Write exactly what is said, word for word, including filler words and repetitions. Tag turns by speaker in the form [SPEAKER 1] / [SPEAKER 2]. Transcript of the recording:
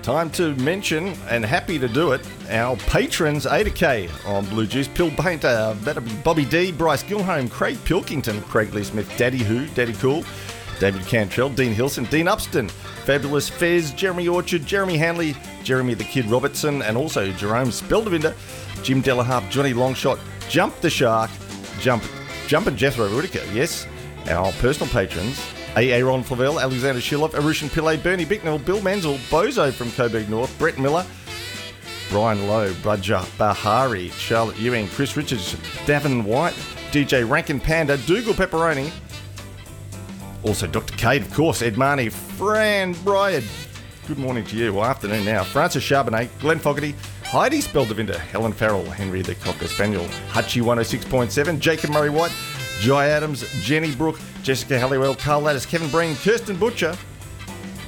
[SPEAKER 1] Time to mention, and happy to do it, our patrons, Ada K on Blue Juice, Pill Painter, that'll be Bobby D, Bryce Gilhome, Craig Pilkington, Craig Lee Smith, Daddy Who, Daddy Cool, David Cantrell, Dean Hilson, Dean Upston, Fabulous Fez, Jeremy Orchard, Jeremy Hanley, Jeremy the Kid Robertson, and also Jerome Speldevinder, Jim Delaharp, Johnny Longshot, Jump the Shark, Jump, Jump and Jethro Rudiker, yes, our personal patrons, A. Aaron Flavel, Alexander Shiloff, Arushan Pillay, Bernie Bicknell, Bill Menzel, Bozo from Coburg North, Brett Miller, Brian Lowe, Braja Bahari, Charlotte Ewing, Chris Richards, Davin White, D J Rankin Panda, Dougal Pepperoni, also Doctor Cade, of course, Ed Marnie, Fran Bryard, good morning to you, well afternoon now, Francis Charbonnet, Glenn Fogarty, Heidi Speldevinder, Helen Farrell, Henry the Cocker Spaniel, Hutchie one oh six point seven, Jacob Murray White, Jai Adams, Jenny Brooke, Jessica Halliwell, Carl Lattis, Kevin Breen, Kirsten Butcher,